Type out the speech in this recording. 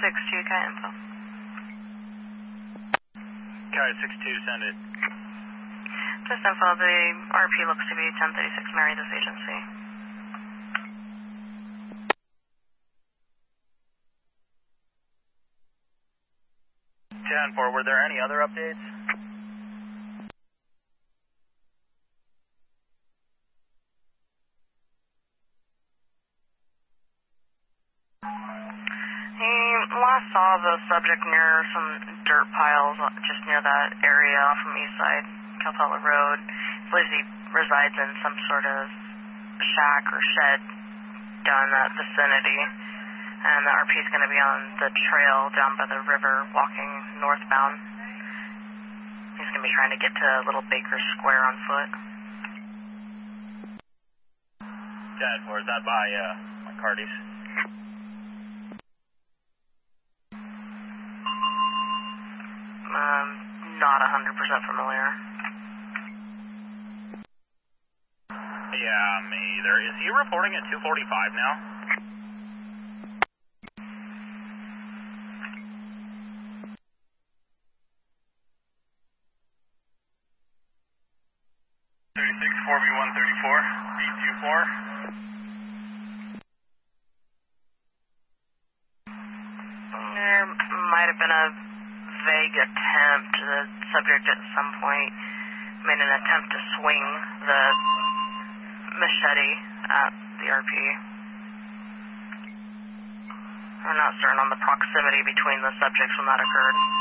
6-2, Kai info. Kai 6-2, send it. Just info, the RP looks to be 1036 Mary, this agency. 10-4, were there any other updates? Last saw the subject near some dirt piles just near that area from East Side, Calfella Road. I believe he resides in some sort of shack or shed down in that vicinity. And the RP is going to be on the trail down by the river walking northbound. He's going to be trying to get to Little Baker Square on foot. 10-4, is that by McCarty's? Not 100% familiar. Yeah, me either. Is he reporting at 245 now? There might have been a vague attempt. The subject at some point made an attempt to swing the machete at the RP. I'm not certain on the proximity between the subjects when that occurred.